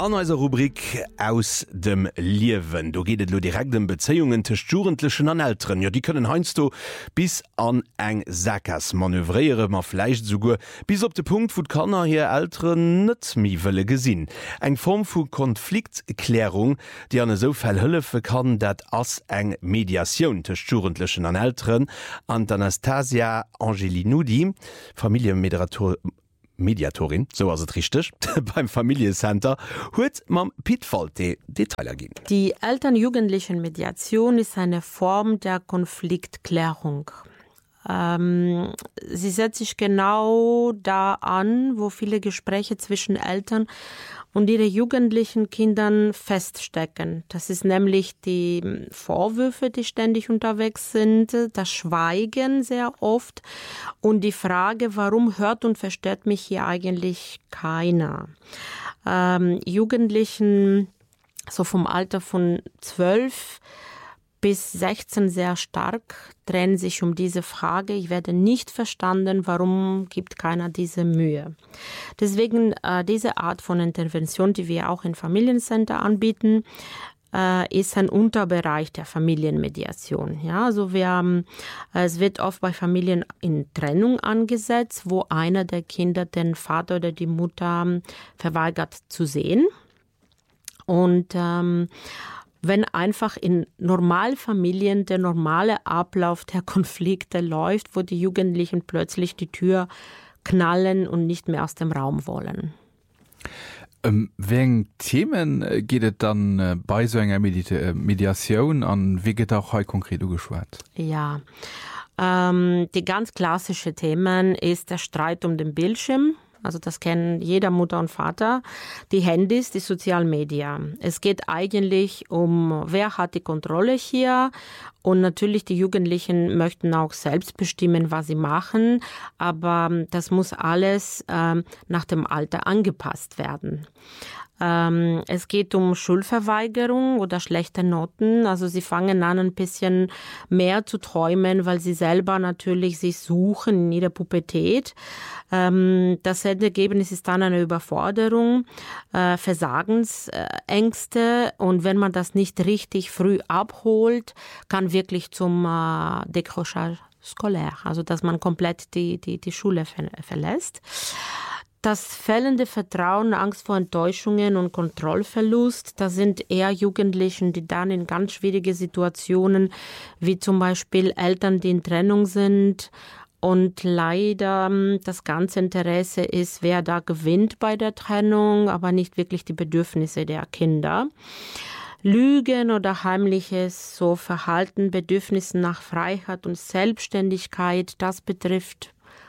An unserer Rubrik aus dem Liewen. Da geht es lo direkt um Beziehungen zwischen Jugendlichen und Eltern. Ja, die können heinst du bis an eng Sackgasse manövrieren, ma vielleicht sogar bis auf den Punkt, wo die Kinder hier Eltern nicht mehr wollen gesehen. Eng Form von Konfliktklärung, die an so viel helfen kann, dass as eng Mediation zwischen Jugendlichen und Eltern. Und Anastasia Angelinudi, Mediatorin, so was es richtig, beim Familiencenter, hat mam Pitfalte Detailer gegeben. Die Eltern-Jugendlichen-Mediation ist eine Form der Konfliktklärung. Sie setzt sich genau da an, wo viele Gespräche zwischen Eltern und ihre jugendlichen Kindern feststecken. Das ist nämlich die Vorwürfe, die ständig unterwegs sind, das Schweigen sehr oft und die Frage, warum hört und versteht mich hier eigentlich keiner? Jugendlichen, so vom Alter von 12 bis 16 sehr stark, drehen sich um diese Frage. Ich werde nicht verstanden, warum gibt keiner diese Mühe. Deswegen diese Art von Intervention, die wir auch in Familiencenter anbieten, ist ein Unterbereich der Familienmediation. Ja, also es wird oft bei Familien in Trennung angesetzt, wo einer der Kinder den Vater oder die Mutter verweigert zu sehen. Und wenn einfach in Normalfamilien der normale Ablauf der Konflikte läuft, wo die Jugendlichen plötzlich die Tür knallen und nicht mehr aus dem Raum wollen. Wegen Themen geht es dann bei so einer Mediation an, wie geht auch heute konkret geschwätzt? Ja, die ganz klassischen Themen ist der Streit um den Bildschirm. Also das kennen jeder Mutter und Vater. Die Handys, die sozialen Medien. Es geht eigentlich um, wer hat die Kontrolle hier. Und natürlich die Jugendlichen möchten auch selbst bestimmen, was sie machen. Aber das muss alles nach dem Alter angepasst werden. Es geht um Schulverweigerung oder schlechte Noten. Also sie fangen an, ein bisschen mehr zu träumen, weil sie selber natürlich sich suchen in ihrer Pubertät. Das Endergebnis ist dann eine Überforderung, Versagensängste. Und wenn man das nicht richtig früh abholt, kann wirklich zum Décrochage scolaire, also dass man komplett die Schule verlässt. Das fehlende Vertrauen, Angst vor Enttäuschungen und Kontrollverlust, das sind eher Jugendlichen, die dann in ganz schwierige Situationen, wie zum Beispiel Eltern, die in Trennung sind. Und leider das ganze Interesse ist, wer da gewinnt bei der Trennung, aber nicht wirklich die Bedürfnisse der Kinder. Lügen oder heimliches so Verhalten, Bedürfnisse nach Freiheit und Selbstständigkeit, das betrifft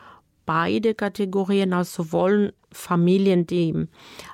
beide Kategorien, also sowohl Familien, die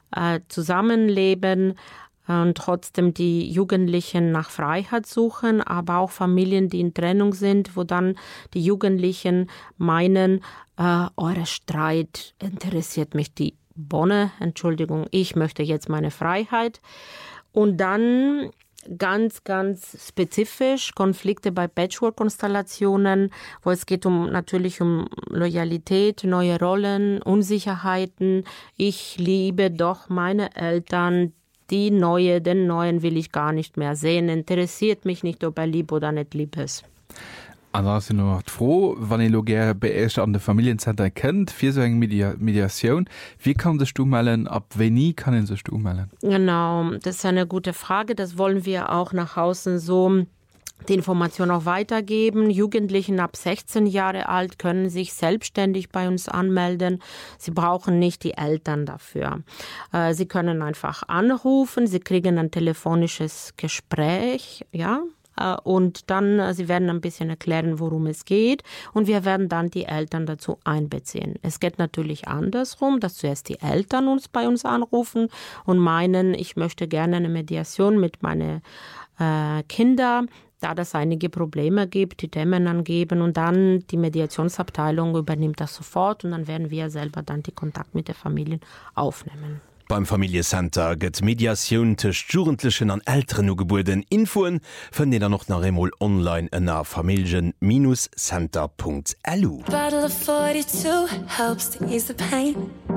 zusammenleben und trotzdem die Jugendlichen nach Freiheit suchen, aber auch Familien, die in Trennung sind, wo dann die Jugendlichen meinen, euer Streit interessiert mich die Bonne, Entschuldigung, ich möchte jetzt meine Freiheit. Und dann ganz, ganz spezifisch Konflikte bei Patchwork-Konstellationen, wo es geht natürlich um Loyalität, neue Rollen, Unsicherheiten. Ich liebe doch meine Eltern, den Neuen will ich gar nicht mehr sehen. Interessiert mich nicht, ob er lieb oder nicht lieb ist. Also sind noch froh, wenn ihr gerne bei euch an der Familiencenter kennt, für so eine Mediation. Wie kann sich du melden? Ab wann kann sich du melden? Genau, das ist eine gute Frage. Das wollen wir auch nach außen so die Information auch weitergeben. Jugendlichen ab 16 Jahre alt können sich selbstständig bei uns anmelden. Sie brauchen nicht die Eltern dafür. Sie können einfach anrufen. Sie kriegen ein telefonisches Gespräch, ja. Und dann, sie werden ein bisschen erklären, worum es geht. Und wir werden dann die Eltern dazu einbeziehen. Es geht natürlich andersrum, dass zuerst die Eltern bei uns anrufen und meinen, ich möchte gerne eine Mediation mit meinen Kindern, da das einige Probleme gibt, die Themen angeben und dann die Mediationsabteilung übernimmt das sofort und dann werden wir selber dann die Kontakt mit der Familie aufnehmen. Beim Familiencenter gëtt Mediation zwischen Jugendlichen an älteren Ugeburden Infoen von denen noch nach einmal online ënner familien-center.lu. Bottle of 42 helps to ease the pain.